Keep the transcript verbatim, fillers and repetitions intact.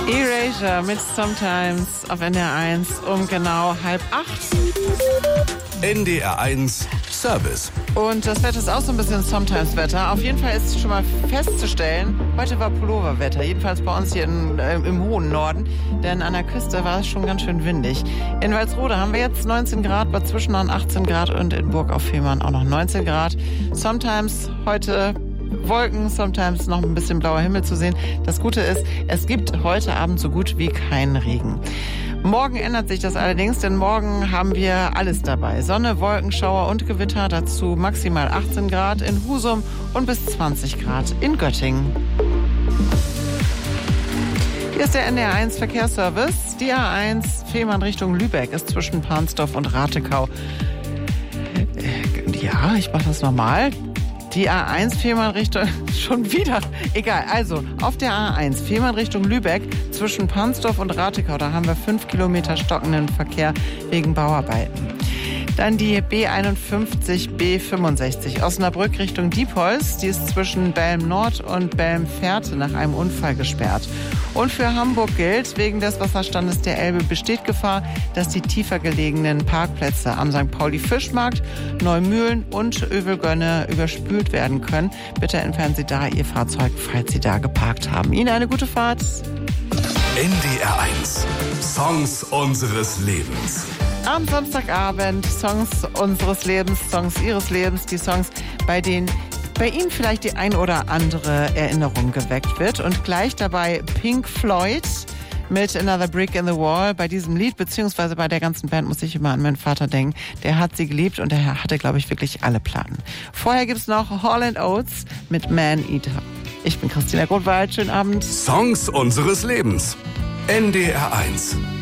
Erasure mit Sometimes auf N D R eins um genau halb acht. N D R eins Service. Und das Wetter ist auch so ein bisschen Sometimes-Wetter. Auf jeden Fall ist schon mal festzustellen, heute war Pulloverwetter, jedenfalls bei uns hier in, äh, im hohen Norden, denn an der Küste war es schon ganz schön windig. In Walsrode haben wir jetzt neunzehn Grad, Bad Zwischenahn achtzehn Grad und in Burg auf Fehmarn auch noch neunzehn Grad. Sometimes heute Wolken, sometimes noch ein bisschen blauer Himmel zu sehen. Das Gute ist, es gibt heute Abend so gut wie keinen Regen. Morgen ändert sich das allerdings, denn morgen haben wir alles dabei. Sonne, Wolken, Schauer und Gewitter, dazu maximal achtzehn Grad in Husum und bis zwanzig Grad in Göttingen. Hier ist der N D R eins Verkehrsservice. Die A eins Fehmarn Richtung Lübeck ist zwischen Pansdorf und Ratekau. Ja, ich mache das nochmal. Die A eins Fehmarn Richtung, schon wieder, egal, also auf der A eins Fehmarn Richtung Lübeck zwischen Pansdorf und Ratekau, da haben wir fünf Kilometer stockenden Verkehr wegen Bauarbeiten. Dann die B einundfünfzig B fünfundsechzig Osnabrück Richtung Diepholz, die ist zwischen Belm Nord und Belm Fährte nach einem Unfall gesperrt. Und für Hamburg gilt, wegen des Wasserstandes der Elbe besteht Gefahr, dass die tiefer gelegenen Parkplätze am Sankt Pauli Fischmarkt, Neumühlen und Övelgönne überspült werden können. Bitte entfernen Sie da Ihr Fahrzeug, falls Sie da geparkt haben. Ihnen eine gute Fahrt. N D R eins Songs unseres Lebens. Am Samstagabend Songs unseres Lebens, Songs Ihres Lebens, die Songs, bei denen bei Ihnen vielleicht die ein oder andere Erinnerung geweckt wird. Und gleich dabei Pink Floyd mit Another Brick in the Wall. Bei diesem Lied, beziehungsweise bei der ganzen Band, muss ich immer an meinen Vater denken. Der hat sie geliebt und der hatte, glaube ich, wirklich alle Platten. Vorher gibt's noch Hall and Oates mit Man Eater. Ich bin Christina Grotwald. Schönen Abend. Songs unseres Lebens. N D R eins.